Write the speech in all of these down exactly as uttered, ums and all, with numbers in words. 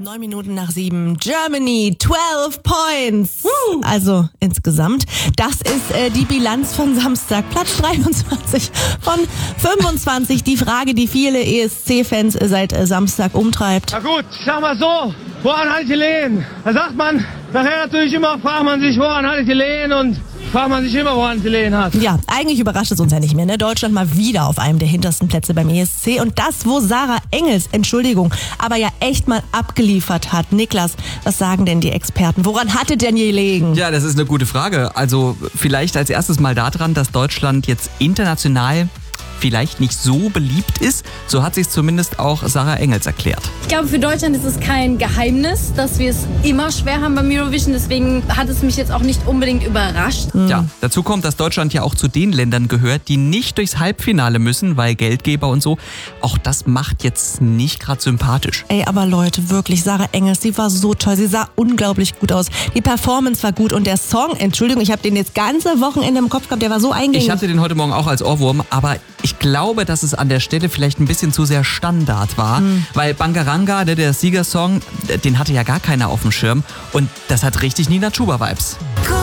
Neun Minuten nach sieben. Germany, zwölf Points. Woo. Also insgesamt. Das ist äh, die Bilanz von Samstag. Platz dreiundzwanzig von fünfundzwanzig. Die Frage, die viele E S C-Fans seit äh, Samstag umtreibt. Na gut, ich sag mal so, woran halte ich die Lehen? Da sagt man, nachher natürlich immer, fragt man sich, woran halte ich die Lehen, und fragt man sich immer, woran sie Lehen hat. Ja, eigentlich überrascht es uns ja nicht mehr, ne? Deutschland mal wieder auf einem der hintersten Plätze beim E S C. Und das, wo Sarah Engels, Entschuldigung, aber ja echt mal abgeliefert hat. Niklas, was sagen denn die Experten? Woran hatte denn gelegen? Ja, das ist eine gute Frage. Also vielleicht als erstes mal daran, dass Deutschland jetzt international vielleicht nicht so beliebt ist. So hat sich zumindest auch Sarah Engels erklärt. Ich glaube, für Deutschland ist es kein Geheimnis, dass wir es immer schwer haben beim Eurovision. Deswegen hat es mich jetzt auch nicht unbedingt überrascht. Mhm. Ja, dazu kommt, dass Deutschland ja auch zu den Ländern gehört, die nicht durchs Halbfinale müssen, weil Geldgeber und so. Auch das macht jetzt nicht gerade sympathisch. Ey, aber Leute, wirklich, Sarah Engels, sie war so toll. Sie sah unglaublich gut aus. Die Performance war gut und der Song, Entschuldigung, ich habe den jetzt ganze Wochenende im Kopf gehabt, der war so eingängig. Ich hatte den heute Morgen auch als Ohrwurm, aber ich glaube, dass es an der Stelle vielleicht ein bisschen zu sehr Standard war, mhm. weil Bangaranga, der, der Siegersong, den hatte ja gar keiner auf dem Schirm und das hat richtig Nina Chuba-Vibes.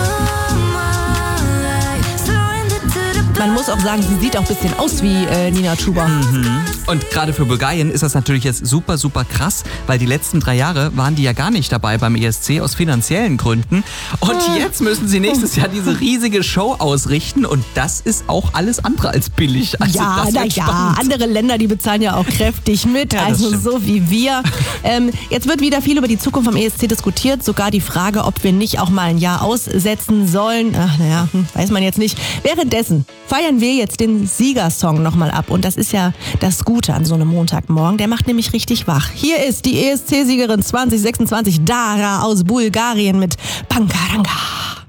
Man muss auch sagen, sie sieht auch ein bisschen aus wie äh, Nina Chuba. Mhm. Und gerade für Bulgarien ist das natürlich jetzt super, super krass, weil die letzten drei Jahre waren die ja gar nicht dabei beim E S C aus finanziellen Gründen. Und äh. jetzt müssen sie nächstes Jahr diese riesige Show ausrichten und das ist auch alles andere als billig. Also ja, na ja, andere Länder, die bezahlen ja auch kräftig mit, ja, also so wie wir. Ähm, jetzt wird wieder viel über die Zukunft vom E S C diskutiert, sogar die Frage, ob wir nicht auch mal ein Jahr aussetzen sollen. Ach naja, hm, weiß man jetzt nicht. Währenddessen feiern wir jetzt den Siegersong nochmal ab. Und das ist ja das Gute an so einem Montagmorgen. Der macht nämlich richtig wach. Hier ist die E S C-Siegerin zwanzig sechsundzwanzig, Dara aus Bulgarien mit Bangaranga.